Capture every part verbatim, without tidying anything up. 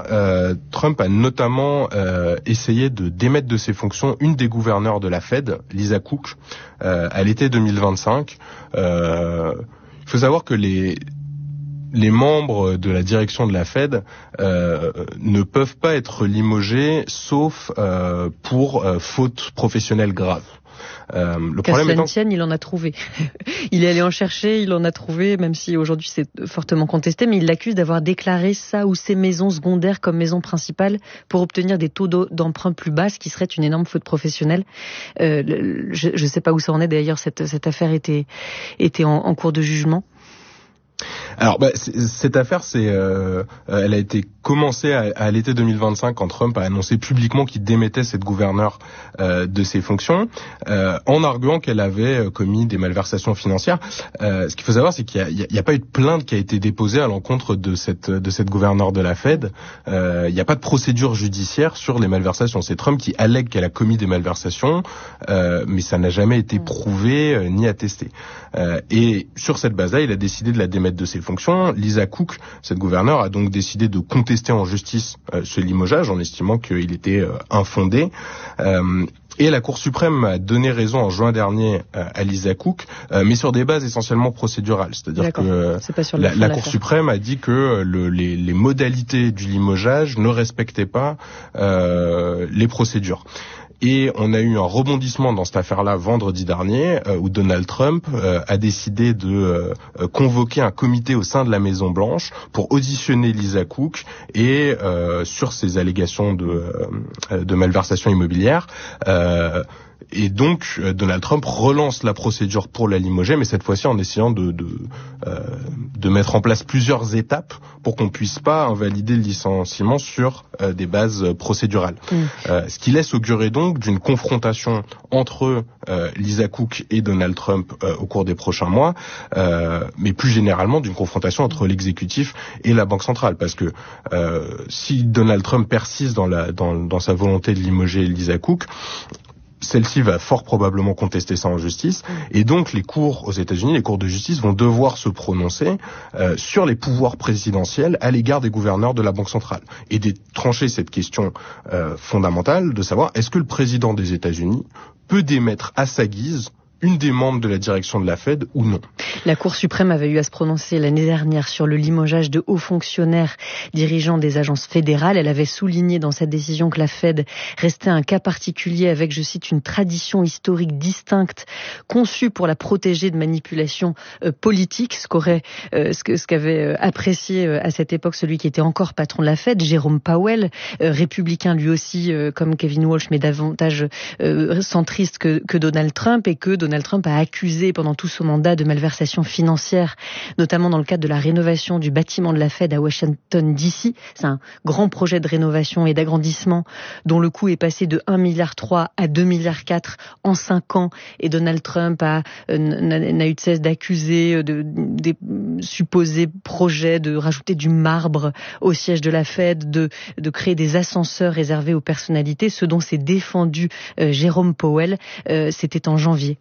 euh, Trump a notamment euh, essayé de démettre de ses fonctions une des gouverneurs de la Fed, Lisa Cook, euh, à l'été deux mille vingt-cinq. Euh, il faut savoir que les les membres de la direction de la Fed euh, ne peuvent pas être limogés sauf euh, pour euh, faute professionnelle grave. Euh, le Qu'à problème étant... tienne, il en a trouvé. Il est allé en chercher, il en a trouvé, même si aujourd'hui c'est fortement contesté, mais il l'accuse d'avoir déclaré ça ou ses maisons secondaires comme maison principale pour obtenir des taux d'emprunt plus bas, ce qui serait une énorme faute professionnelle. Euh, je ne sais pas où ça en est d'ailleurs, cette, cette affaire était, était en, en cours de jugement. Alors, bah, cette affaire, c'est, euh, elle a été commencée à, à l'été deux mille vingt-cinq quand Trump a annoncé publiquement qu'il démettait cette gouverneure euh, de ses fonctions, euh, en arguant qu'elle avait commis des malversations financières. Euh, ce qu'il faut savoir, c'est qu'il n'y a, a, a pas eu de plainte qui a été déposée à l'encontre de cette de cette gouverneure de la Fed. Euh, il n'y a pas de procédure judiciaire sur les malversations. C'est Trump qui allègue qu'elle a commis des malversations, euh, mais ça n'a jamais été prouvé euh, ni attesté. Euh, et sur cette base-là, il a décidé de la démettre de ses fonctions. Lisa Cook, cette gouverneure, a donc décidé de contester en justice euh, ce limogeage en estimant qu'il était euh, infondé. Euh, et la Cour suprême a donné raison en juin dernier euh, à Lisa Cook, euh, mais sur des bases essentiellement procédurales. C'est-à-dire que euh, la, la Cour suprême a dit que le, les, les modalités du limogeage ne respectaient pas euh, les procédures. Et on a eu un rebondissement dans cette affaire-là vendredi dernier, euh, où Donald Trump euh, a décidé de euh, convoquer un comité au sein de la Maison-Blanche pour auditionner Lisa Cook et euh, sur ces allégations de, euh, de malversation immobilière. Euh, Et donc, Donald Trump relance la procédure pour la limoger, mais cette fois-ci en essayant de de, euh, de mettre en place plusieurs étapes pour qu'on puisse pas invalider le licenciement sur euh, des bases procédurales. Mmh. Euh, ce qui laisse augurer donc d'une confrontation entre euh, Lisa Cook et Donald Trump euh, au cours des prochains mois, euh, mais plus généralement d'une confrontation entre l'exécutif et la Banque centrale, parce que euh, si Donald Trump persiste dans la dans, dans sa volonté de limoger Lisa Cook, celle-ci va fort probablement contester ça en justice, et donc les cours aux États-Unis, les cours de justice vont devoir se prononcer euh, sur les pouvoirs présidentiels à l'égard des gouverneurs de la Banque centrale, et de trancher cette question euh, fondamentale de savoir est-ce que le président des États-Unis peut démettre à sa guise une des membres de la direction de la Fed ou non. La Cour suprême avait eu à se prononcer l'année dernière sur le limogeage de hauts fonctionnaires dirigeants des agences fédérales. Elle avait souligné dans cette décision que la Fed restait un cas particulier avec, je cite, une tradition historique distincte conçue pour la protéger de manipulations euh, politiques, ce qu'aurait, euh, ce, que, ce qu'avait euh, apprécié euh, à cette époque celui qui était encore patron de la Fed, Jérôme Powell, euh, républicain lui aussi euh, comme Kevin Walsh, mais davantage euh, centriste que, que Donald Trump, et que Donald Trump a accusé pendant tout son mandat de malversation financière, notamment dans le cadre de la rénovation du bâtiment de la Fed à Washington D C. C'est un grand projet de rénovation et d'agrandissement dont le coût est passé de un virgule trois milliard à deux virgule quatre milliards en cinq ans, et Donald Trump a, euh, n'a eu de cesse d'accuser de, des supposés projets de rajouter du marbre au siège de la Fed, de, de créer des ascenseurs réservés aux personnalités, ce dont s'est défendu euh, Jérôme Powell. Euh, c'était en janvier.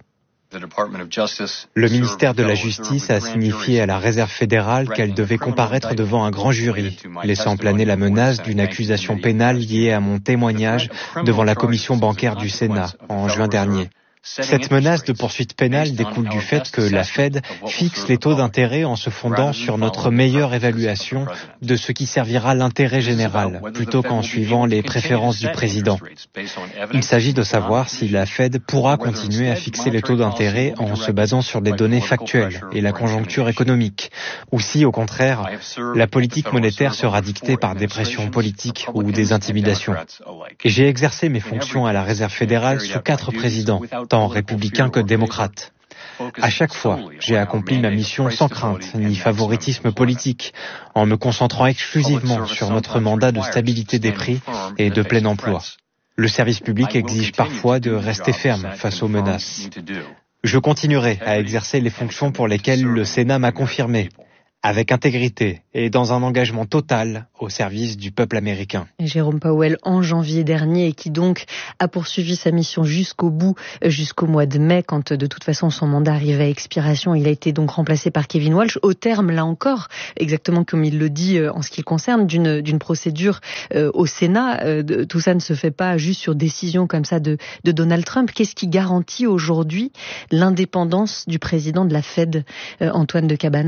Le ministère de la Justice a signifié à la Réserve fédérale qu'elle devait comparaître devant un grand jury, laissant planer la menace d'une accusation pénale liée à mon témoignage devant la commission bancaire du Sénat en juin dernier. Cette menace de poursuite pénale découle du fait que la Fed fixe les taux d'intérêt en se fondant sur notre meilleure évaluation de ce qui servira l'intérêt général, plutôt qu'en suivant les préférences du président. Il s'agit de savoir si la Fed pourra continuer à fixer les taux d'intérêt en se basant sur des données factuelles et la conjoncture économique, ou si, au contraire, la politique monétaire sera dictée par des pressions politiques ou des intimidations. Et j'ai exercé mes fonctions à la Réserve fédérale sous quatre présidents, tant républicain que démocrate. À chaque fois, j'ai accompli ma mission sans crainte ni favoritisme politique, en me concentrant exclusivement sur notre mandat de stabilité des prix et de plein emploi. Le service public exige parfois de rester ferme face aux menaces. Je continuerai à exercer les fonctions pour lesquelles le Sénat m'a confirmé, avec intégrité et dans un engagement total au service du peuple américain. Jérôme Powell en janvier dernier et qui donc a poursuivi sa mission jusqu'au bout, jusqu'au mois de mai, quand de toute façon son mandat arrivait à expiration. Il a été donc remplacé par Kevin Walsh, au terme, là encore, exactement comme il le dit en ce qui le concerne, d'une, d'une procédure euh, au Sénat. Euh, tout ça ne se fait pas juste sur décision comme ça de, de Donald Trump. Qu'est-ce qui garantit aujourd'hui l'indépendance du président de la Fed, euh, Antoine de Cabane ?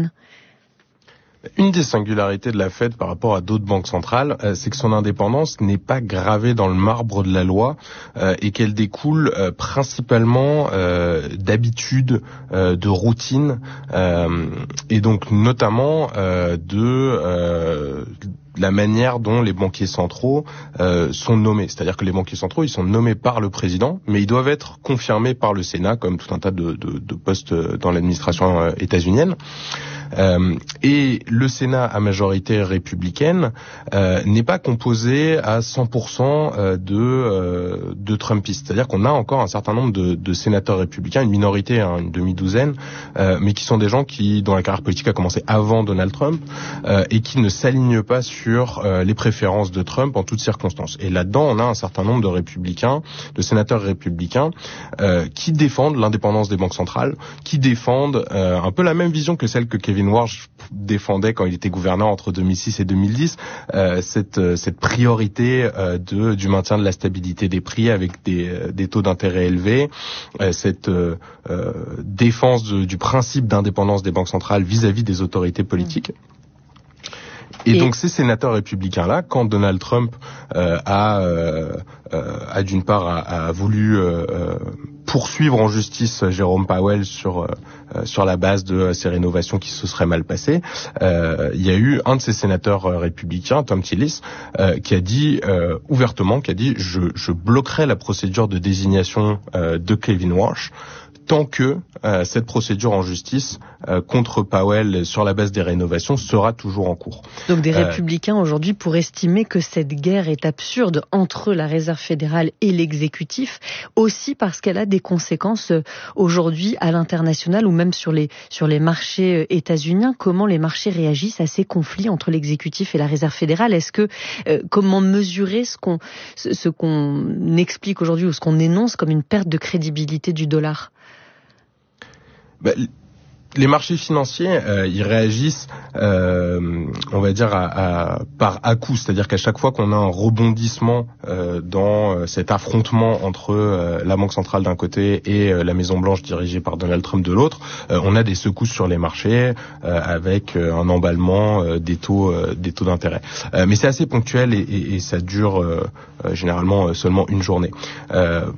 Une des singularités de la Fed par rapport à d'autres banques centrales, euh, c'est que son indépendance n'est pas gravée dans le marbre de la loi euh, et qu'elle découle euh, principalement euh, d'habitudes, euh, de routines euh, et donc notamment euh, de euh, la manière dont les banquiers centraux euh, sont nommés. C'est-à-dire que les banquiers centraux, ils sont nommés par le président, mais ils doivent être confirmés par le Sénat, comme tout un tas de, de, de postes dans l'administration euh, états-unienne. Euh, et le Sénat à majorité républicaine euh, n'est pas composé à cent pour cent de, euh, de Trumpistes. C'est-à-dire qu'on a encore un certain nombre de, de sénateurs républicains, une minorité, hein, une demi-douzaine, euh, mais qui sont des gens qui, dont la carrière politique a commencé avant Donald Trump euh, et qui ne s'alignent pas sur euh, les préférences de Trump en toutes circonstances. Et là-dedans, on a un certain nombre de républicains, de sénateurs républicains euh, qui défendent l'indépendance des banques centrales, qui défendent euh, un peu la même vision que celle que Kevin Walsh défendait quand il était gouverneur entre deux mille six et deux mille dix, euh, cette, cette priorité euh, de, du maintien de la stabilité des prix avec des, des taux d'intérêt élevés, euh, cette euh, défense de, du principe d'indépendance des banques centrales vis-à-vis des autorités politiques. Et, et donc ces sénateurs républicains-là, quand Donald Trump euh, a, euh, a d'une part a, a voulu euh, poursuivre en justice Jérôme Powell sur euh, sur la base de ces rénovations qui se seraient mal passées, euh, il y a eu un de ces sénateurs républicains, Thom Tillis, euh, qui a dit euh, ouvertement, qui a dit je, je bloquerai la procédure de désignation euh, de Kevin Walsh tant que euh, cette procédure en justice euh, contre Powell sur la base des rénovations sera toujours en cours. Donc des euh, républicains aujourd'hui pourraient estimer que cette guerre est absurde entre la Réserve fédérale et l'exécutif, aussi parce qu'elle a des conséquences aujourd'hui à l'international ou même sur les sur les marchés états-uniens. Comment les marchés réagissent à ces conflits entre l'exécutif et la Réserve fédérale ? Est-ce que euh, comment mesurer ce qu'on ce, ce qu'on explique aujourd'hui ou ce qu'on énonce comme une perte de crédibilité du dollar ? Bah, les marchés financiers, euh, ils réagissent, euh, on va dire, à, à, par à-coups. C'est-à-dire qu'à chaque fois qu'on a un rebondissement euh, dans cet affrontement entre euh, la Banque centrale d'un côté et euh, la Maison-Blanche dirigée par Donald Trump de l'autre, euh, on a des secousses sur les marchés euh, avec euh, un emballement euh, des taux, euh, des taux d'intérêt. Euh, mais c'est assez ponctuel et, et, et ça dure euh, euh, généralement euh, seulement une journée. Euh,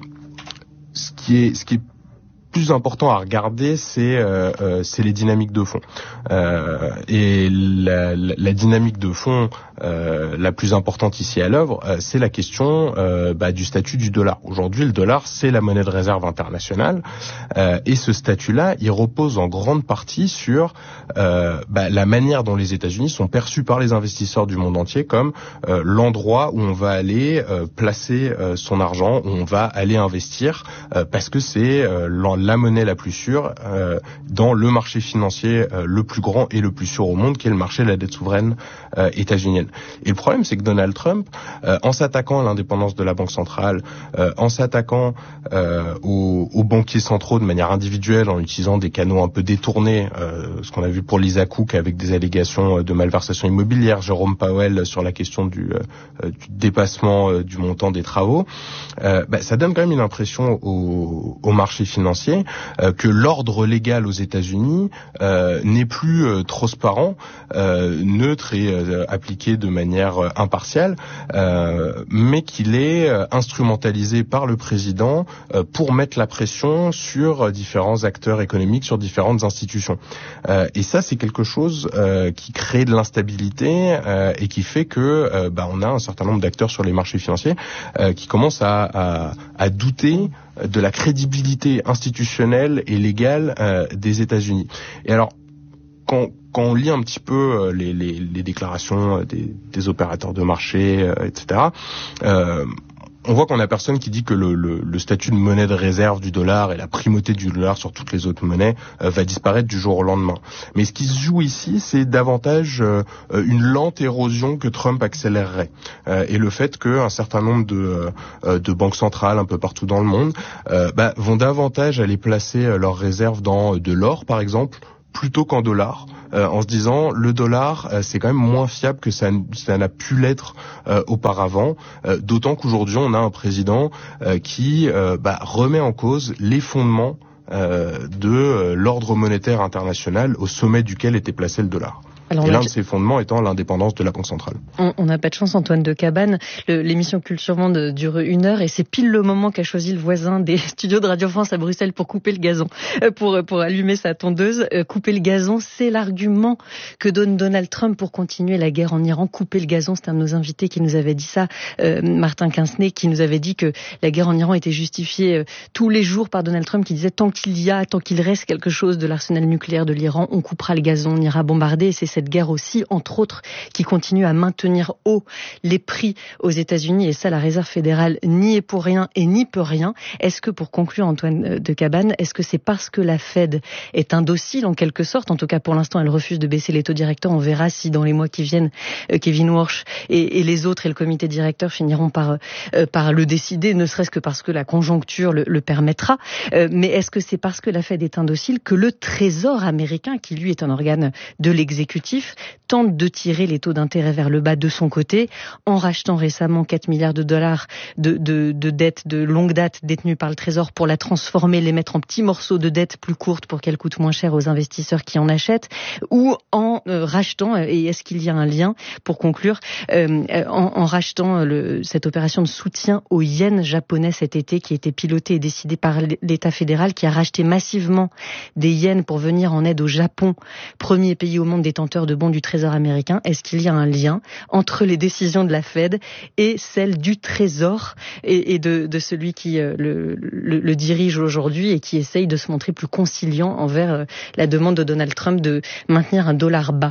ce qui est, ce qui est plus important à regarder, c'est euh, euh, c'est les dynamiques de fond. Euh, et la, la, la dynamique de fond euh, la plus importante ici à l'œuvre, euh, c'est la question euh, bah, du statut du dollar. Aujourd'hui, le dollar, c'est la monnaie de réserve internationale, euh, et ce statut-là, il repose en grande partie sur euh, bah, la manière dont les États-Unis sont perçus par les investisseurs du monde entier comme euh, l'endroit où on va aller euh, placer euh, son argent, où on va aller investir, euh, parce que c'est euh, la monnaie la plus sûre euh, dans le marché financier euh, le plus grand et le plus sûr au monde, qui est le marché de la dette souveraine euh, états-unienne. Et le problème, c'est que Donald Trump, euh, en s'attaquant à l'indépendance de la Banque centrale, euh, en s'attaquant euh, aux, aux banquiers centraux de manière individuelle, en utilisant des canaux un peu détournés, euh, ce qu'on a vu pour Lisa Cook avec des allégations de malversation immobilière, Jérôme Powell sur la question du, euh, du dépassement euh, du montant des travaux, euh, bah, ça donne quand même une impression au, au marché financier Euh, que l'ordre légal aux États-Unis euh, n'est plus euh, transparent, euh, neutre et euh, appliqué de manière euh, impartiale, euh, mais qu'il est euh, instrumentalisé par le président euh, pour mettre la pression sur euh, différents acteurs économiques, sur différentes institutions. Euh, et ça, c'est quelque chose euh, qui crée de l'instabilité euh, et qui fait que euh, bah, on a un certain nombre d'acteurs sur les marchés financiers euh, qui commencent à, à, à douter de la crédibilité institutionnelle et légale euh, des États-Unis. Et alors, quand, quand on lit un petit peu euh, les, les, les déclarations des, des opérateurs de marché, euh, et cetera, euh, on voit qu'on a personne qui dit que le, le, le statut de monnaie de réserve du dollar et la primauté du dollar sur toutes les autres monnaies euh, va disparaître du jour au lendemain. Mais ce qui se joue ici, c'est davantage euh, une lente érosion que Trump accélérerait. Euh, et le fait qu'un certain nombre de, euh, de banques centrales un peu partout dans le monde euh, bah, vont davantage aller placer euh, leurs réserves dans euh, de l'or, par exemple, plutôt qu'en dollars, euh, en se disant le dollar euh, c'est quand même moins fiable que ça, ça n'a pu l'être euh, auparavant, euh, d'autant qu'aujourd'hui on a un président euh, qui euh, bah, remet en cause les fondements euh, de euh, l'ordre monétaire international au sommet duquel était placé le dollar. Alors et l'un a... de ces fondements étant l'indépendance de la Banque centrale. On n'a pas de chance, Antoine de Cabane. Le, l'émission Culture Monde dure une heure et c'est pile le moment qu'a choisi le voisin des studios de Radio France à Bruxelles pour couper le gazon, pour, pour allumer sa tondeuse. Couper le gazon, c'est l'argument que donne Donald Trump pour continuer la guerre en Iran. Couper le gazon, c'est un de nos invités qui nous avait dit ça, euh, Martin Quincenay, qui nous avait dit que la guerre en Iran était justifiée euh, tous les jours par Donald Trump, qui disait tant qu'il y a, tant qu'il reste quelque chose de l'arsenal nucléaire de l'Iran, on coupera le gazon, on ira bombarder. Et c'est cette guerre aussi, entre autres, qui continue à maintenir haut les prix aux États-Unis. Et ça, la Réserve fédérale n'y est pour rien et n'y peut rien. Est-ce que, pour conclure, Antoine de Cabane, est-ce que c'est parce que la Fed est indocile, en quelque sorte, en tout cas pour l'instant, elle refuse de baisser les taux directeurs. On verra si dans les mois qui viennent, Kevin Warsh et, et les autres et le comité directeur finiront par, euh, par le décider, ne serait-ce que parce que la conjoncture le, le permettra. Euh, mais est-ce que c'est parce que la Fed est indocile que le Trésor américain, qui lui est un organe de l'exécutif, tente de tirer les taux d'intérêt vers le bas de son côté, en rachetant récemment quatre milliards de dollars de, de, de dettes de longue date détenues par le Trésor pour la transformer, les mettre en petits morceaux de dettes plus courtes pour qu'elles coûtent moins cher aux investisseurs qui en achètent, ou en euh, rachetant, et est-ce qu'il y a un lien, pour conclure, euh, en, en rachetant le, cette opération de soutien au yen japonais cet été qui a été pilotée et décidée par l'État fédéral, qui a racheté massivement des yens pour venir en aide au Japon, premier pays au monde détenteur de bons du Trésor américain. Est-ce qu'il y a un lien entre les décisions de la Fed et celles du Trésor et, et de, de celui qui euh, le, le, le dirige aujourd'hui et qui essaye de se montrer plus conciliant envers euh, la demande de Donald Trump de maintenir un dollar bas?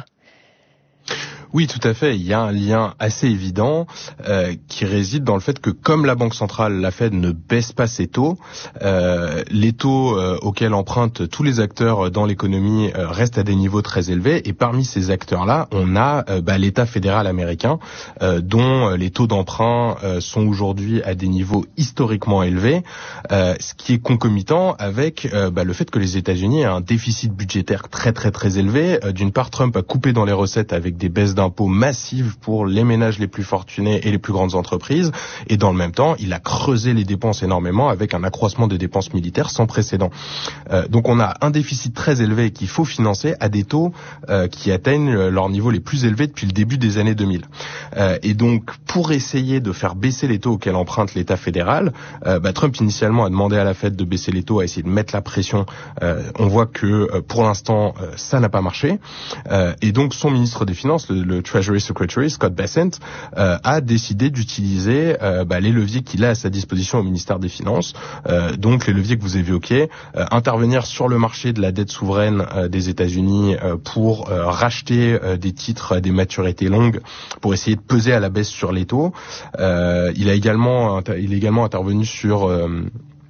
Oui, tout à fait. Il y a un lien assez évident euh, qui réside dans le fait que comme la Banque centrale, la Fed, ne baisse pas ses taux, euh, les taux euh, auxquels empruntent tous les acteurs dans l'économie euh, restent à des niveaux très élevés. Et parmi ces acteurs-là, on a euh, bah, l'État fédéral américain, euh, dont les taux d'emprunt euh, sont aujourd'hui à des niveaux historiquement élevés, euh, ce qui est concomitant avec euh, bah, le fait que les États-Unis aient un déficit budgétaire très très très élevé. Euh, d'une part, Trump a coupé dans les recettes avec des baisses d'impôts massives pour les ménages les plus fortunés et les plus grandes entreprises, et dans le même temps, il a creusé les dépenses énormément avec un accroissement des dépenses militaires sans précédent. Euh, donc on a un déficit très élevé qu'il faut financer à des taux euh, qui atteignent leurs niveaux les plus élevés depuis le début des années deux mille. Euh, et donc pour essayer de faire baisser les taux auxquels emprunte l'État fédéral, euh, bah, Trump initialement a demandé à la Fed de baisser les taux, a essayé de mettre la pression. Euh, on voit que euh, pour l'instant euh, ça n'a pas marché, euh, et donc son ministre des Finances, le le Treasury Secretary, Scott Bessent, euh, a décidé d'utiliser euh, bah, les leviers qu'il a à sa disposition au ministère des Finances, euh, donc les leviers que vous évoquiez, euh, intervenir sur le marché de la dette souveraine euh, des États-Unis euh, pour euh, racheter euh, des titres à des maturités longues, pour essayer de peser à la baisse sur les taux. Euh, il a également, il est également intervenu sur euh,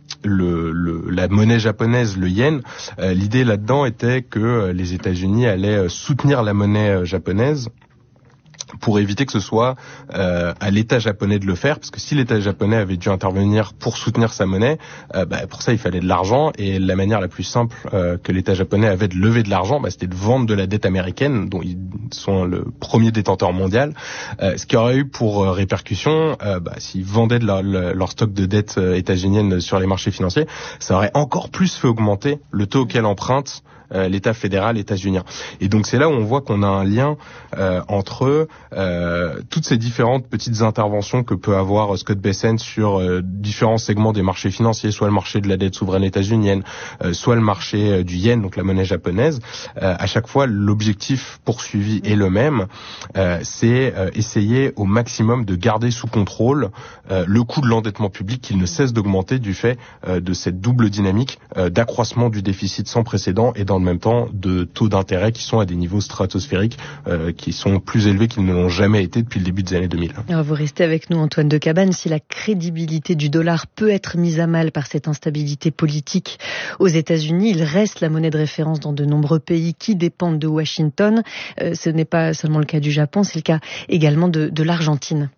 Le, le, la monnaie japonaise, le yen. Euh, l'idée là-dedans était que euh, les États-Unis allaient euh, soutenir la monnaie euh, japonaise pour éviter que ce soit euh, à l'État japonais de le faire, parce que si l'État japonais avait dû intervenir pour soutenir sa monnaie, euh, bah, pour ça il fallait de l'argent, et la manière la plus simple euh, que l'État japonais avait de lever de l'argent, bah, c'était de vendre de la dette américaine, dont ils sont le premier détenteur mondial, euh, ce qui aurait eu pour euh, répercussion, euh, bah, s'ils vendaient de leur, le, leur stock de dette euh, états-unienne sur les marchés financiers, ça aurait encore plus fait augmenter le taux auquel emprunte Euh, l'État fédéral états-unien. Et donc c'est là où on voit qu'on a un lien euh, entre euh, toutes ces différentes petites interventions que peut avoir Scott Bessent sur euh, différents segments des marchés financiers, soit le marché de la dette souveraine états-unienne, euh, soit le marché euh, du yen, donc la monnaie japonaise. Euh, à chaque fois, l'objectif poursuivi est le même, euh, c'est euh, essayer au maximum de garder sous contrôle euh, le coût de l'endettement public, qu'il ne cesse d'augmenter du fait euh, de cette double dynamique euh, d'accroissement du déficit sans précédent et dans dans le même temps de taux d'intérêt qui sont à des niveaux stratosphériques, euh, qui sont plus élevés qu'ils ne l'ont jamais été depuis le début des années deux mille. Alors vous restez avec nous, Antoine de Cabane. Si la crédibilité du dollar peut être mise à mal par cette instabilité politique aux États-Unis, il reste la monnaie de référence dans de nombreux pays qui dépendent de Washington. Euh, ce n'est pas seulement le cas du Japon, c'est le cas également de, de l'Argentine.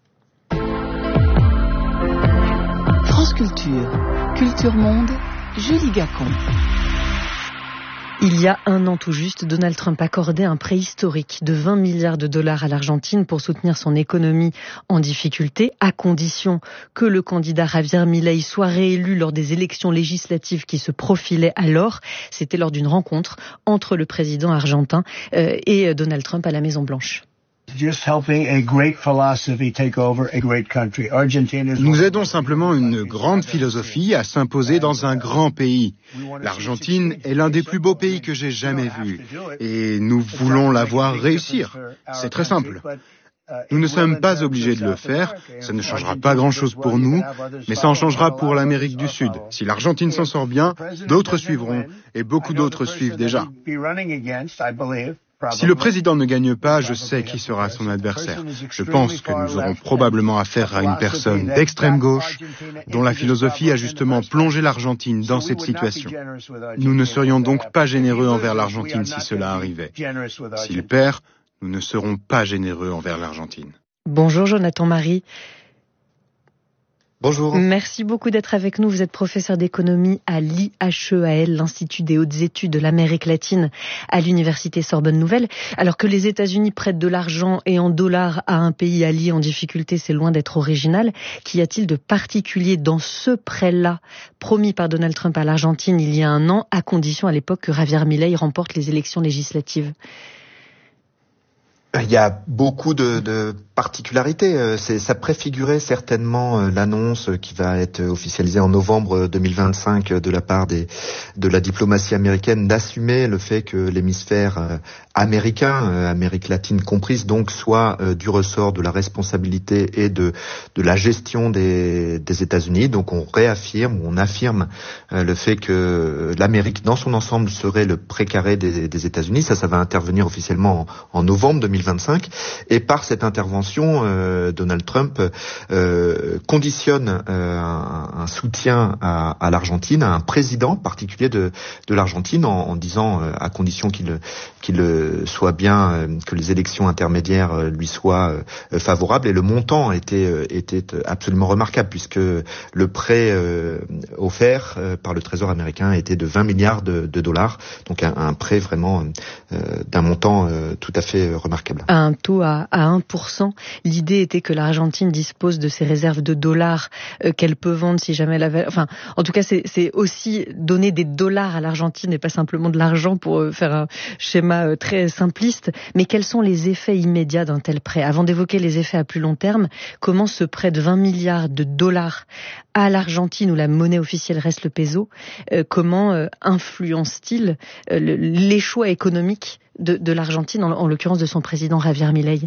France Culture, Culture Monde, Julie Gacon. Il y a un an tout juste, Donald Trump accordait un prêt historique de vingt milliards de dollars à l'Argentine pour soutenir son économie en difficulté, à condition que le candidat Javier Milei soit réélu lors des élections législatives qui se profilaient alors. C'était lors d'une rencontre entre le président argentin et Donald Trump à la Maison-Blanche. Nous aidons simplement une grande philosophie à s'imposer dans un grand pays. L'Argentine est l'un des plus beaux pays que j'ai jamais vus et nous voulons la voir réussir. C'est très simple. Nous ne sommes pas obligés de le faire, ça ne changera pas grand-chose pour nous, mais ça en changera pour l'Amérique du Sud. Si l'Argentine s'en sort bien, d'autres suivront et beaucoup d'autres suivent déjà. Si le président ne gagne pas, je sais qui sera son adversaire. Je pense que nous aurons probablement affaire à une personne d'extrême gauche dont la philosophie a justement plongé l'Argentine dans cette situation. Nous ne serions donc pas généreux envers l'Argentine si cela arrivait. S'il perd, nous ne serons pas généreux envers l'Argentine. Bonjour Jonathan Marie. Bonjour. Merci beaucoup d'être avec nous. Vous êtes professeur d'économie à l'I H E A L, l'Institut des hautes études de l'Amérique latine à l'Université Sorbonne Nouvelle. Alors que les États-Unis prêtent de l'argent et en dollars à un pays allié en difficulté, c'est loin d'être original. Qu'y a-t-il de particulier dans ce prêt-là, promis par Donald Trump à l'Argentine il y a un an, à condition à l'époque que Javier Milei remporte les élections législatives? Il y a beaucoup de, de particularités. C'est, ça préfigurait certainement l'annonce qui va être officialisée en novembre deux mille vingt-cinq de la part des, de la diplomatie américaine d'assumer le fait que l'hémisphère américain, Amérique latine comprise, donc soit du ressort de la responsabilité et de, de la gestion des, des États-Unis. Donc on réaffirme, on affirme le fait que l'Amérique dans son ensemble serait le précaré des, des États-Unis. Ça, ça va intervenir officiellement en, en novembre deux mille vingt-cinq. Et par cette intervention, euh, Donald Trump euh, conditionne euh, un, un soutien à, à l'Argentine, à un président particulier de, de l'Argentine, en, en disant euh, à condition qu'il, qu'il soit bien, euh, que les élections intermédiaires euh, lui soient euh, favorables. Et le montant était, euh, était absolument remarquable puisque le prêt euh, offert euh, par le Trésor américain était de vingt milliards de, de dollars, donc un, un prêt vraiment euh, d'un montant euh, tout à fait remarquable. À un taux à, à un pour cent. L'idée était que l'Argentine dispose de ses réserves de dollars euh, qu'elle peut vendre si jamais la... Enfin, en tout cas, c'est, c'est aussi donner des dollars à l'Argentine et pas simplement de l'argent pour euh, faire un schéma euh, très simpliste. Mais quels sont les effets immédiats d'un tel prêt? Avant d'évoquer les effets à plus long terme, comment ce prêt de vingt milliards de dollars à l'Argentine, où la monnaie officielle reste le peso, euh, comment euh, influence-t-il euh, le, les choix économiques de, de l'Argentine, en, en l'occurrence de son président Javier Milei?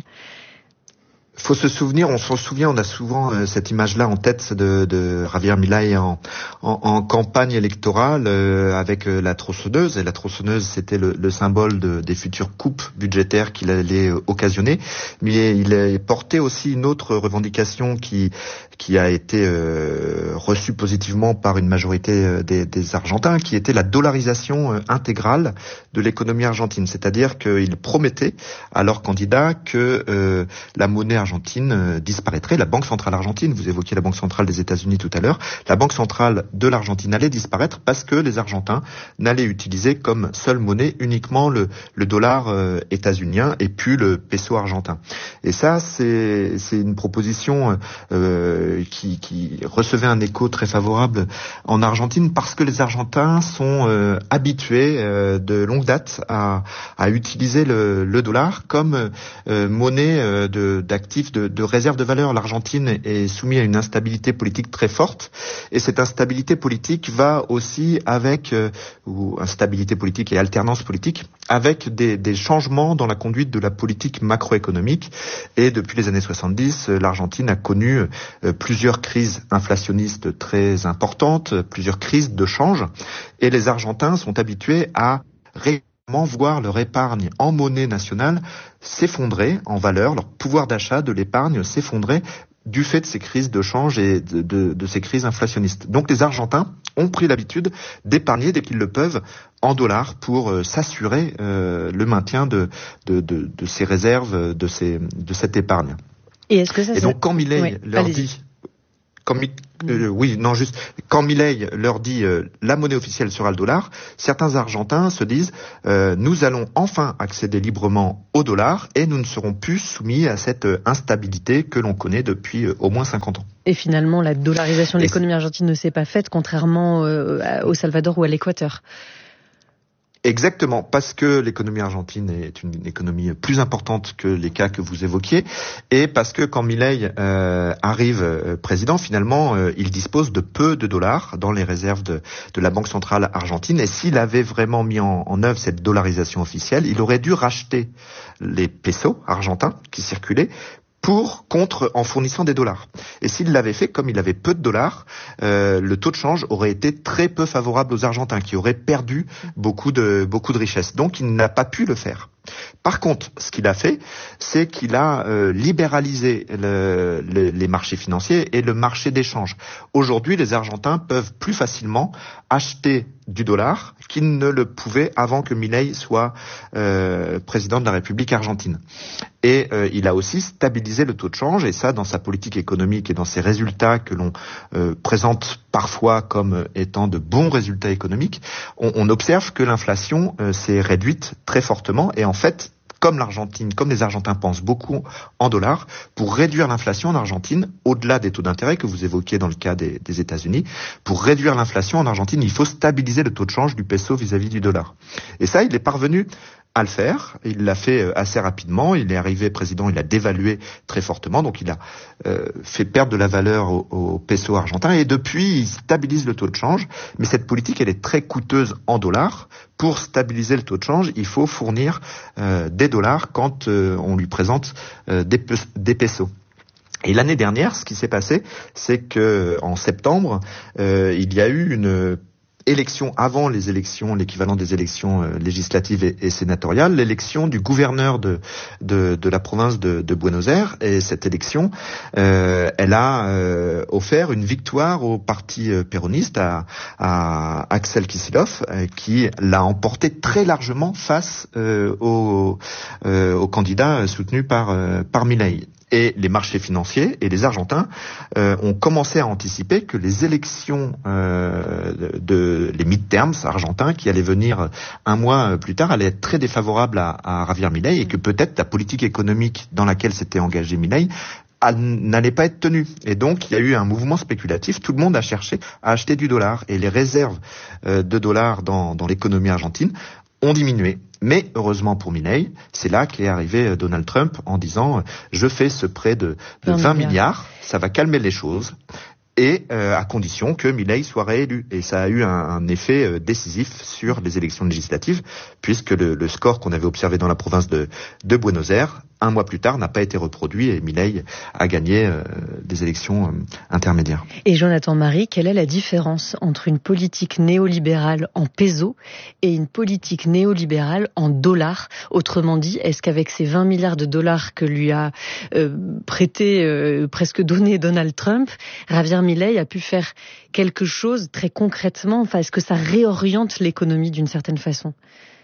Faut se souvenir, on s'en souvient, on a souvent euh, cette image-là en tête de, de Javier Milei en, en, en campagne électorale euh, avec euh, la tronçonneuse. Et la tronçonneuse, c'était le, le symbole de, des futures coupes budgétaires qu'il allait euh, occasionner. Mais il a porté aussi une autre revendication qui qui a été euh, reçue positivement par une majorité euh, des, des Argentins, qui était la dollarisation euh, intégrale de l'économie argentine. C'est-à-dire qu'ils promettaient à leurs candidats que euh, la monnaie argentine euh, disparaîtrait. La Banque centrale argentine, vous évoquiez la Banque centrale des États-Unis tout à l'heure, la Banque centrale de l'Argentine allait disparaître parce que les Argentins n'allaient utiliser comme seule monnaie uniquement le, le dollar euh, états-unien et puis le peso argentin. Et ça, c'est, c'est une proposition euh, qui, qui recevait un écho très favorable en Argentine parce que les Argentins sont euh, habitués euh, de longue date à, à utiliser le, le dollar comme euh, monnaie euh, de, d'actifs de, de réserve de valeur. L'Argentine est soumise à une instabilité politique très forte et cette instabilité politique va aussi avec, euh, ou instabilité politique et alternance politique, avec des, des changements dans la conduite de la politique macroéconomique. Et depuis les années soixante-dix, l'Argentine a connu euh, plusieurs crises inflationnistes très importantes, plusieurs crises de change, et les Argentins sont habitués à réellement voir leur épargne en monnaie nationale s'effondrer en valeur, leur pouvoir d'achat de l'épargne s'effondrer du fait de ces crises de change et de, de, de ces crises inflationnistes. Donc les Argentins ont pris l'habitude d'épargner dès qu'ils le peuvent en dollars pour euh, s'assurer euh, le maintien de, de, de, de ces réserves, de, ces, de cette épargne. Et, est-ce que ça, et donc quand Milei oui, leur allez-y. dit... Quand, euh, oui, non, juste, quand Milei leur dit euh, la monnaie officielle sera le dollar, certains Argentins se disent euh, nous allons enfin accéder librement au dollar et nous ne serons plus soumis à cette euh, instabilité que l'on connaît depuis euh, au moins cinquante ans. Et finalement, la dollarisation de l'économie argentine ne s'est pas faite, contrairement euh, au Salvador ou à l'Équateur. Exactement, parce que l'économie argentine est une économie plus importante que les cas que vous évoquiez, et parce que quand Milei euh, arrive euh, président, finalement, euh, il dispose de peu de dollars dans les réserves de, de la Banque centrale argentine, et s'il avait vraiment mis en, en œuvre cette dollarisation officielle, il aurait dû racheter les pesos argentins qui circulaient, pour contre en fournissant des dollars. Et s'il l'avait fait, comme il avait peu de dollars, euh, le taux de change aurait été très peu favorable aux Argentins, qui auraient perdu beaucoup de beaucoup de richesses. Donc il n'a pas pu le faire. Par contre, ce qu'il a fait, c'est qu'il a euh, libéralisé le, le, les marchés financiers et le marché d'échange. Aujourd'hui, les Argentins peuvent plus facilement acheter du dollar qu'ils ne le pouvaient avant que Milei soit euh, président de la République argentine. Et euh, il a aussi stabilisé le taux de change, et ça, dans sa politique économique et dans ses résultats que l'on euh, présente parfois comme étant de bons résultats économiques, on, on observe que l'inflation euh, s'est réduite très fortement. Et en fait, comme l'Argentine, comme les Argentins pensent beaucoup en dollars, pour réduire l'inflation en Argentine, au-delà des taux d'intérêt que vous évoquiez dans le cas des, des États-Unis, pour réduire l'inflation en Argentine, il faut stabiliser le taux de change du peso vis-à-vis du dollar. Et ça, il est parvenu à le faire. Il l'a fait assez rapidement. Il est arrivé président, il a dévalué très fortement, donc il a euh, fait perdre de la valeur au, au peso argentin. Et depuis, il stabilise le taux de change. Mais cette politique, elle est très coûteuse en dollars. Pour stabiliser le taux de change, il faut fournir euh, des dollars quand euh, on lui présente euh, des, des pesos. Et l'année dernière, ce qui s'est passé, c'est que en septembre, euh, il y a eu une élection avant les élections, l'équivalent des élections euh, législatives et, et sénatoriales, l'élection du gouverneur de de, de la province de, de Buenos Aires. Et cette élection, euh, elle a euh, offert une victoire au parti péroniste, à, à Axel Kicillof, euh, qui l'a emporté très largement face euh, au, euh, au candidat soutenu par euh, par Milei. Et les marchés financiers et les Argentins euh, ont commencé à anticiper que les élections, euh, de, de les midterms argentins qui allaient venir un mois plus tard, allaient être très défavorables à, à Javier Milei, et que peut-être la politique économique dans laquelle s'était engagé Milei n'allait pas être tenue. Et donc, il y a eu un mouvement spéculatif. Tout le monde a cherché à acheter du dollar, et les réserves euh, de dollars dans, dans l'économie argentine ont diminué. Mais heureusement pour Milei, c'est là qu'est arrivé Donald Trump en disant « je fais ce prêt de, de vingt milliards, ça va calmer les choses ». Et euh, à condition que Milei soit réélu. Et ça a eu un, un effet euh, décisif sur les élections législatives, puisque le, le score qu'on avait observé dans la province de, de Buenos Aires, un mois plus tard, n'a pas été reproduit, et Milei a gagné euh, des élections euh, intermédiaires. Et Jonathan Marie, quelle est la différence entre une politique néolibérale en peso et une politique néolibérale en dollars? Autrement dit, est-ce qu'avec ces vingt milliards de dollars que lui a euh, prêté, euh, presque donné Donald Trump, Javier Milei a pu faire quelque chose très concrètement? Enfin, est-ce que ça réoriente l'économie d'une certaine façon?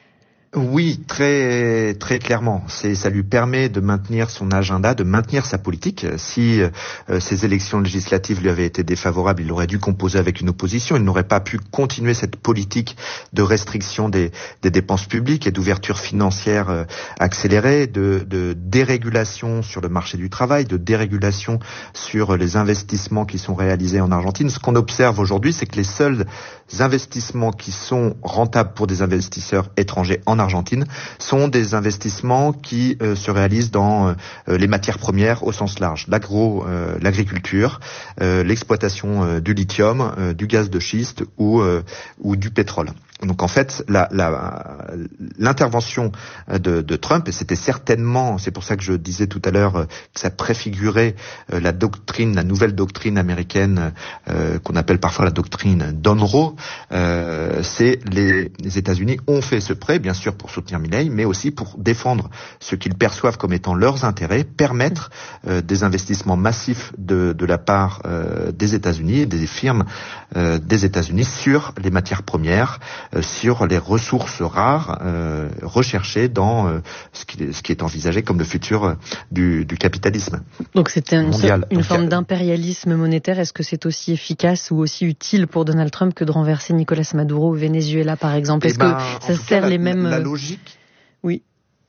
Oui, très très clairement. C'est, ça lui permet de maintenir son agenda, de maintenir sa politique. Si euh, ces élections législatives lui avaient été défavorables, il aurait dû composer avec une opposition. Il n'aurait pas pu continuer cette politique de restriction des, des dépenses publiques et d'ouverture financière euh, accélérée, de, de dérégulation sur le marché du travail, de dérégulation sur les investissements qui sont réalisés en Argentine. Ce qu'on observe aujourd'hui, c'est que les seuls investissements qui sont rentables pour des investisseurs étrangers en Argentine sont des investissements qui euh, se réalisent dans euh, les matières premières au sens large, l'agro, euh, l'agriculture, euh, l'exploitation euh, du lithium, euh, du gaz de schiste ou euh, ou du pétrole. Donc en fait, la, la, l'intervention de, de Trump, et c'était certainement, c'est pour ça que je disais tout à l'heure que ça préfigurait la doctrine, la nouvelle doctrine américaine euh, qu'on appelle parfois la doctrine Donroe, euh, c'est les, les États-Unis ont fait ce prêt, bien sûr pour soutenir Milei, mais aussi pour défendre ce qu'ils perçoivent comme étant leurs intérêts, permettre euh, des investissements massifs de, de la part euh, des États-Unis et des firmes euh, des États-Unis sur les matières premières, sur les ressources rares euh, recherchées dans euh, ce, qui, ce qui est envisagé comme le futur du, du capitalisme. Donc c'était une, mondial. une Donc, forme a... d'impérialisme monétaire. Est-ce que c'est aussi efficace ou aussi utile pour Donald Trump que de renverser Nicolas Maduro au Venezuela, par exemple? Est-ce ben, que ça sert cas, les la, mêmes... La logique... Oui.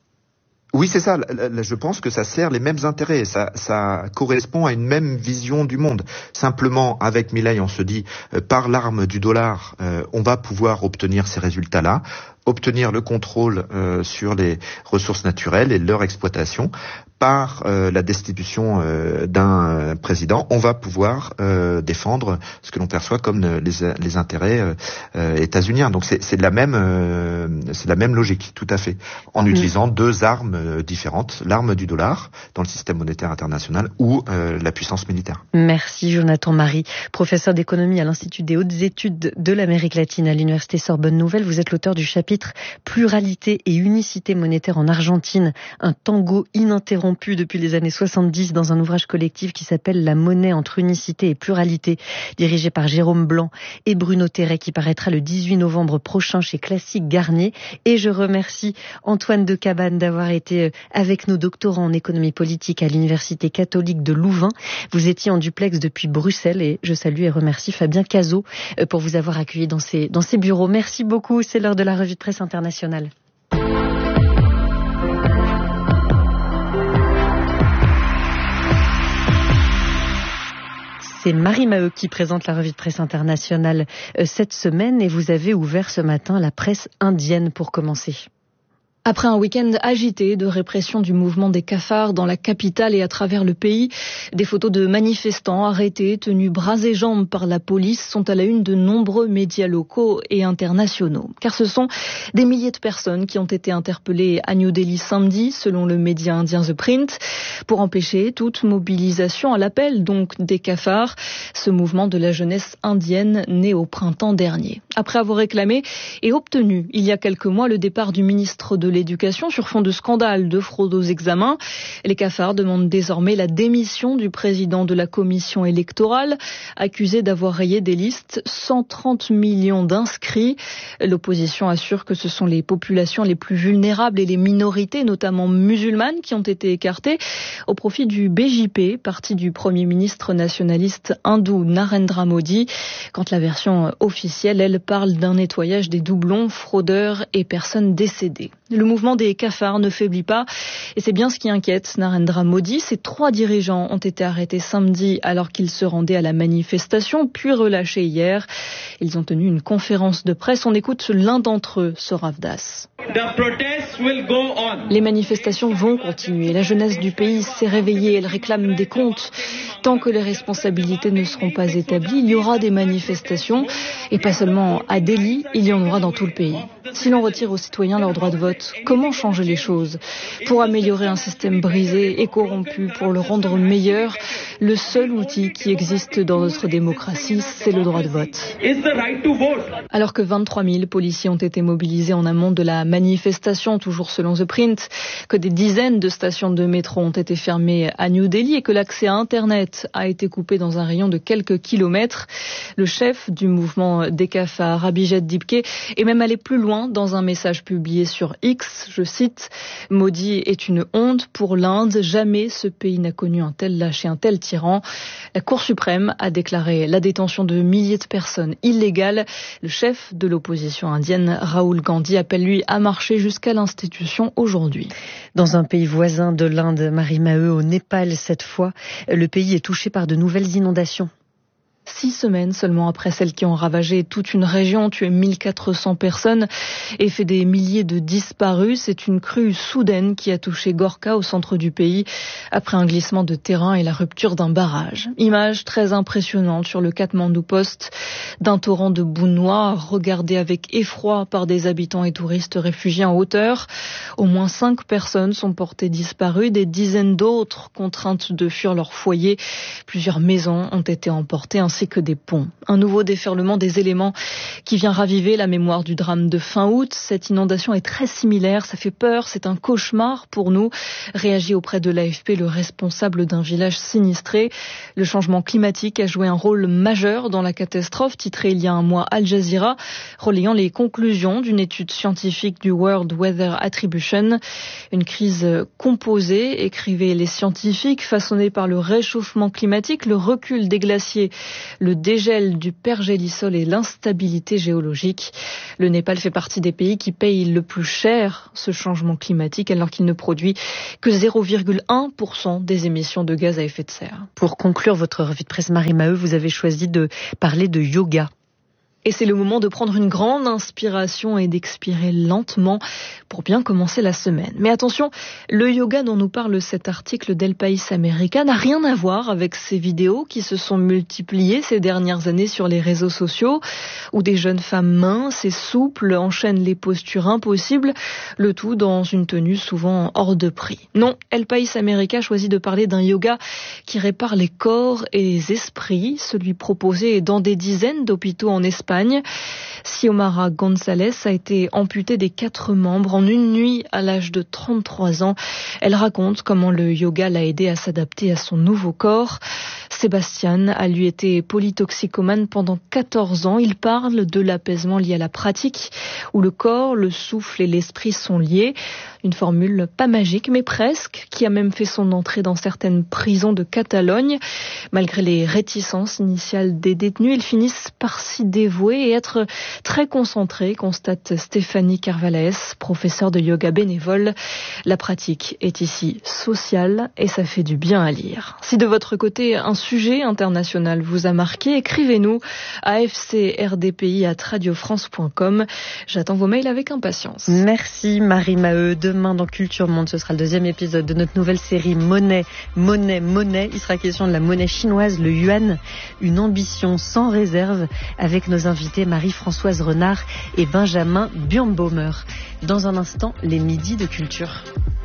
Oui, c'est ça. Je pense que ça sert les mêmes intérêts. Ça, ça correspond à une même vision du monde. Simplement, avec Milei, on se dit, euh, par l'arme du dollar, euh, on va pouvoir obtenir ces résultats-là, obtenir le contrôle euh, sur les ressources naturelles et leur exploitation. Par euh, la destitution euh, d'un euh, président, on va pouvoir euh, défendre ce que l'on perçoit comme les, les intérêts euh, euh, états-uniens. Donc c'est, c'est de la même, euh, c'est de la même logique, tout à fait, en mmh. utilisant deux armes euh, différentes, l'arme du dollar dans le système monétaire international ou euh, la puissance militaire. Merci Jonathan Marie, professeur d'économie à l'Institut des hautes études de l'Amérique latine à l'Université Sorbonne Nouvelle. Vous êtes l'auteur du chapitre Pluralité et unicité monétaire en Argentine, un tango ininterrompu depuis les années soixante-dix dans un ouvrage collectif qui s'appelle La monnaie entre unicité et pluralité, dirigé par Jérôme Blanc et Bruno Terret, qui paraîtra le dix-huit novembre prochain chez Classique Garnier. Et je remercie Antoine de Cabane d'avoir été avec nous, doctorant en économie politique à l'Université catholique de Louvain. Vous étiez en duplex depuis Bruxelles et je salue et remercie Fabien Cazot pour vous avoir accueilli dans ses, dans ses bureaux. Merci beaucoup, c'est l'heure de la revue de presse internationale. C'est Marie Maheu qui présente la revue de presse internationale cette semaine et vous avez ouvert ce matin la presse indienne pour commencer. Après un week-end agité de répression du mouvement des cafards dans la capitale et à travers le pays, des photos de manifestants arrêtés, tenus bras et jambes par la police, sont à la une de nombreux médias locaux et internationaux. Car ce sont des milliers de personnes qui ont été interpellées à New Delhi samedi, selon le média indien The Print, pour empêcher toute mobilisation à l'appel donc des cafards, ce mouvement de la jeunesse indienne né au printemps dernier. Après avoir réclamé et obtenu il y a quelques mois le départ du ministre de l'éducation sur fond de scandale de fraude aux examens, les cafards demandent désormais la démission du président de la commission électorale, accusé d'avoir rayé des listes cent trente millions d'inscrits. L'opposition assure que ce sont les populations les plus vulnérables et les minorités, notamment musulmanes, qui ont été écartées au profit du B J P, parti du Premier ministre nationaliste hindou Narendra Modi. Quand la version officielle, elle parle d'un nettoyage des doublons, fraudeurs et personnes décédées. Le mouvement des cafards ne faiblit pas et c'est bien ce qui inquiète Narendra Modi. Ces trois dirigeants ont été arrêtés samedi alors qu'ils se rendaient à la manifestation, puis relâchés hier. Ils ont tenu une conférence de presse. On écoute l'un d'entre eux, Saurav Das. Les manifestations vont continuer. La jeunesse du pays s'est réveillée. Elle réclame des comptes. Tant que les responsabilités ne seront pas établies, il y aura des manifestations. Et pas seulement à Delhi, il y en aura dans tout le pays. Si l'on retire aux citoyens leur droit de vote, comment changer les choses? Pour améliorer un système brisé et corrompu, pour le rendre meilleur, le seul outil qui existe dans notre démocratie, c'est le droit de vote. Alors que vingt-trois mille policiers ont été mobilisés en amont de la manifestation, toujours selon The Print, que des dizaines de stations de métro ont été fermées à New Delhi et que l'accès à Internet a été coupé dans un rayon de quelques kilomètres, le chef du mouvement des cafards, Abhijit Dipke, est même allé plus loin dans un message publié sur X, je cite, « Modi est une honte pour l'Inde, jamais ce pays n'a connu un tel lâche et un tel tyran ». La Cour suprême a déclaré la détention de milliers de personnes illégale. Le chef de l'opposition indienne, Rahul Gandhi, appelle lui à marcher jusqu'à l'institution aujourd'hui. Dans un pays voisin de l'Inde, Marie Maheu, au Népal cette fois, le pays est touché par de nouvelles inondations. Six semaines seulement après celles qui ont ravagé toute une région, tué mille quatre cents personnes et fait des milliers de disparus. C'est une crue soudaine qui a touché Gorka au centre du pays après un glissement de terrain et la rupture d'un barrage. Image très impressionnante sur le Katmandou Post d'un torrent de boue noire regardé avec effroi par des habitants et touristes réfugiés en hauteur. Au moins cinq personnes sont portées disparues, des dizaines d'autres contraintes de fuir leur foyer. Plusieurs maisons ont été emportées ainsi que des ponts. Un nouveau déferlement des éléments qui vient raviver la mémoire du drame de fin août. Cette inondation est très similaire, ça fait peur, c'est un cauchemar pour nous. Réagit auprès de l'A F P le responsable d'un village sinistré. Le changement climatique a joué un rôle majeur dans la catastrophe, titré il y a un mois Al Jazeera, relayant les conclusions d'une étude scientifique du World Weather Attribution. Une crise composée, écrivaient les scientifiques, façonnée par le réchauffement climatique, le recul des glaciers, le dégel du pergélisol et l'instabilité géologique. Le Népal fait partie des pays qui payent le plus cher ce changement climatique alors qu'il ne produit que zéro virgule un pour cent des émissions de gaz à effet de serre. Pour conclure votre revue de presse, Marie Maheu, vous avez choisi de parler de yoga. Et c'est le moment de prendre une grande inspiration et d'expirer lentement pour bien commencer la semaine. Mais attention, le yoga dont nous parle cet article d'El País América n'a rien à voir avec ces vidéos qui se sont multipliées ces dernières années sur les réseaux sociaux, où des jeunes femmes minces et souples enchaînent les postures impossibles, le tout dans une tenue souvent hors de prix. Non, El País América choisit de parler d'un yoga qui répare les corps et les esprits, celui proposé dans des dizaines d'hôpitaux en Espagne. Xiomara González a été amputée des quatre membres en une nuit à l'âge de trente-trois ans. Elle raconte comment le yoga l'a aidée à s'adapter à son nouveau corps. Sébastien a lui été polytoxicomane pendant quatorze ans. Il parle de l'apaisement lié à la pratique, où le corps, le souffle et l'esprit sont liés. Une formule pas magique, mais presque, qui a même fait son entrée dans certaines prisons de Catalogne. Malgré les réticences initiales des détenus, ils finissent par s'y dévouer et être très concentrés, constate Stéphanie Carvalès, professeure de yoga bénévole. La pratique est ici sociale et ça fait du bien à lire. Si de votre côté, un sujet international vous a marqué, écrivez-nous à f c r d p i arobase radio france point com. J'attends vos mails avec impatience. Merci Marie Maheu. Demain dans Culture Monde, ce sera le deuxième épisode de notre nouvelle série Monnaie, Monnaie, Monnaie. Il sera question de la monnaie chinoise, le yuan, une ambition sans réserve, avec nos invités Marie-Françoise Renard et Benjamin Birnbaumer. Dans un instant, les midis de culture.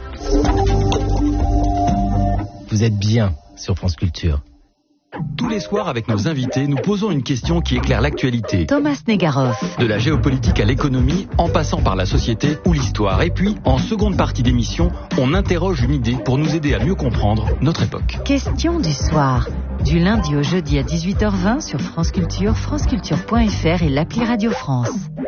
Vous êtes bien sur France Culture. Tous les soirs, avec nos invités, nous posons une question qui éclaire l'actualité. Thomas Negaroff. De la géopolitique à l'économie, en passant par la société ou l'histoire. Et puis, en seconde partie d'émission, on interroge une idée pour nous aider à mieux comprendre notre époque. Question du soir. Du lundi au jeudi à dix-huit heures vingt sur France Culture, franceculture point f r et l'appli Radio France.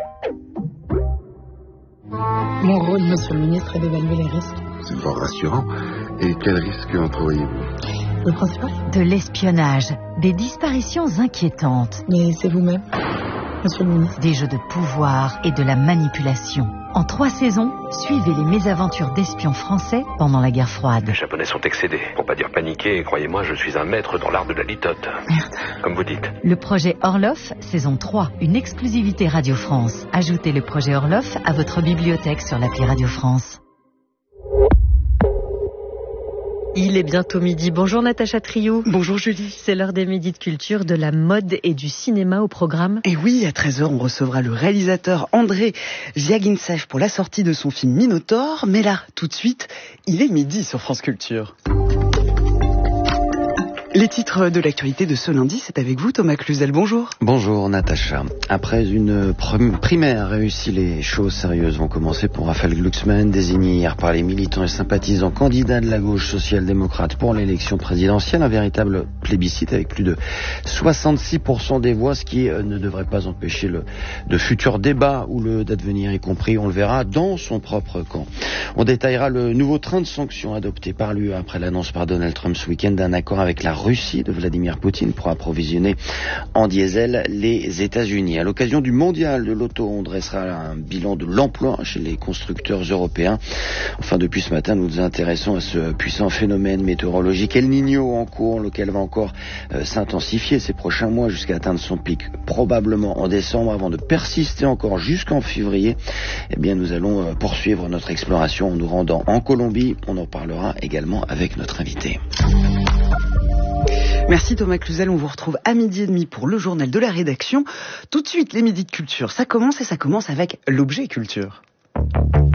Mon rôle, monsieur le ministre, est d'évaluer les risques. C'est fort rassurant. Et quels risques entrevoyez-vous ? Le principal ? De l'espionnage, des disparitions inquiétantes. Mais c'est vous-même, monsieur le ministre. Des jeux de pouvoir et de la manipulation. En trois saisons, suivez les mésaventures d'espions français pendant la guerre froide. Les Japonais sont excédés, pour pas dire paniqués, et croyez-moi, je suis un maître dans l'art de la litote. Merde. Comme vous dites. Le projet Orloff, saison trois, une exclusivité Radio France. Ajoutez le projet Orloff à votre bibliothèque sur l'appli Radio France. Il est bientôt midi. Bonjour Natacha Triou. Bonjour Julie. C'est l'heure des midis de culture, de la mode et du cinéma au programme. Et oui, à treize heures, on recevra le réalisateur André Zviagintsev pour la sortie de son film Minotaure. Mais là, tout de suite, il est midi sur France Culture. Les titres de l'actualité de ce lundi, c'est avec vous Thomas Cluzel, bonjour. Bonjour Natacha. Après une primaire réussie, les choses sérieuses vont commencer pour Raphaël Glucksmann, désigné hier par les militants et sympathisants candidat de la gauche social-démocrate pour l'élection présidentielle. Un véritable plébiscite avec plus de soixante-six pour cent des voix, ce qui ne devrait pas empêcher le, de futurs débats ou le d'advenir, y compris, on le verra, dans son propre camp. On détaillera le nouveau train de sanctions adopté par l'U E après l'annonce par Donald Trump ce week-end d'un accord avec la Russie Russie de Vladimir Poutine pour approvisionner en diesel les États-Unis. À l'occasion du mondial de l'auto, on dressera un bilan de l'emploi chez les constructeurs européens. Enfin, depuis ce matin, nous nous intéressons à ce puissant phénomène météorologique El Niño en cours, lequel va encore euh, s'intensifier ces prochains mois jusqu'à atteindre son pic probablement en décembre avant de persister encore jusqu'en février. Eh bien, nous allons euh, poursuivre notre exploration en nous rendant en Colombie. On en parlera également avec notre invité. Merci Thomas Cluzel, on vous retrouve à midi et demi pour le journal de la rédaction. Tout de suite, les midis de culture, ça commence et ça commence avec l'objet culture.